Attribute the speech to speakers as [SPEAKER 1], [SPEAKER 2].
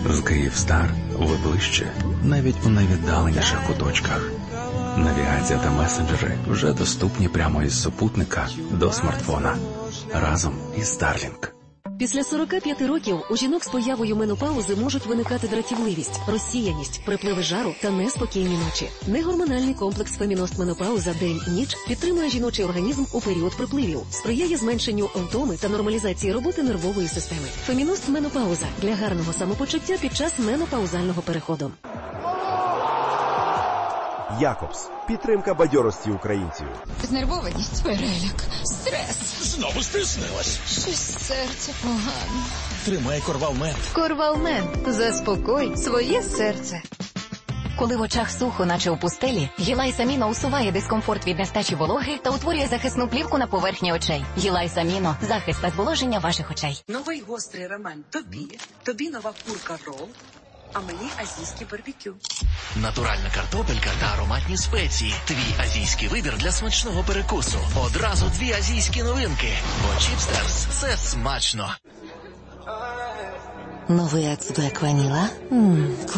[SPEAKER 1] З Київстар ви ближче, навіть у найвіддаленіших куточках. Навігація та месенджери вже доступні прямо із супутника до смартфона. Разом із Starlink.
[SPEAKER 2] Після 45 років у жінок з появою менопаузи можуть виникати дратівливість, розсіяність, припливи жару та неспокійні ночі. Негормональний комплекс Феміност Менопауза день-ніч підтримує жіночий організм у період припливів, сприяє зменшенню втоми та нормалізації роботи нервової системи. Феміност Менопауза для гарного самопочуття під час менопаузального переходу.
[SPEAKER 3] Якобс. Підтримка бадьорості українців.
[SPEAKER 4] Знервованість, переляк, стрес.
[SPEAKER 5] Знову стиснилась.
[SPEAKER 4] Щось серце погано.
[SPEAKER 5] Тримай Корвалмент.
[SPEAKER 4] Корвалмент. Заспокой своє серце.
[SPEAKER 6] Коли в очах сухо, наче у пустелі, Гілайс Аміно усуває дискомфорт від нестачі вологи та утворює захисну плівку на поверхні очей. Гілайс Аміно – захист та зволоження ваших очей.
[SPEAKER 7] Новий гострий роман тобі нова курка рол, а мені азійський барбекю.
[SPEAKER 5] Натуральна картопелька та ароматні спеції. Твій азійський вибір для смачного перекусу. Одразу 2 азійські новинки. Бо Чіпстерс – це смачно.
[SPEAKER 6] Новий ацбек ваніла?